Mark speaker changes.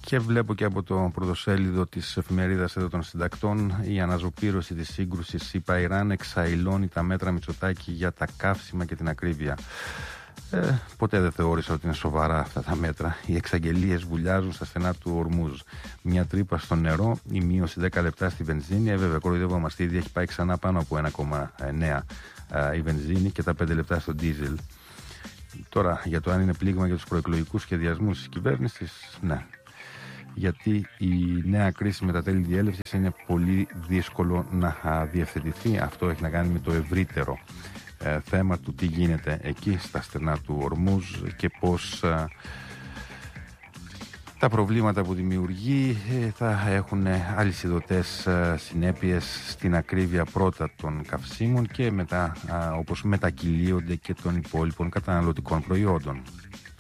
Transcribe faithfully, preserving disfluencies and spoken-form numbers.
Speaker 1: Και βλέπω και από το πρωτοσέλιδο της εφημερίδας εδώ των συντακτών, η αναζωπήρωση της σύγκρουσης ΣΥΠΑ-Ιράν εξαϊλώνει τα μέτρα Μητσοτάκη για τα καύσιμα και την ακρίβεια. Ε, ποτέ δεν θεώρησα ότι είναι σοβαρά αυτά τα μέτρα. Οι εξαγγελίες βουλιάζουν στα στενά του Ορμούζ. Μια τρύπα στο νερό, η μείωση δέκα λεπτά στη βενζίνη. Ε, βέβαια, κοροϊδεύομαστε ήδη, έχει πάει ξανά πάνω από ένα κόμμα εννέα η βενζίνη και τα πέντε λεπτά στο ντίζελ. Τώρα, για το αν είναι πλήγμα για τους προεκλογικούς σχεδιασμούς της κυβέρνησης, ναι. Γιατί η νέα κρίση με τα τέλη διέλευσης είναι πολύ δύσκολο να διευθετηθεί. Αυτό έχει να κάνει με το ευρύτερο ε, θέμα του τι γίνεται εκεί στα στενά του Ορμούζ και πώς ε, τα προβλήματα που δημιουργεί ε, θα έχουν αλυσιδωτές ε, συνέπειες στην ακρίβεια πρώτα των καυσίμων και μετά ε, όπως μετακυλίονται και των υπόλοιπων καταναλωτικών προϊόντων.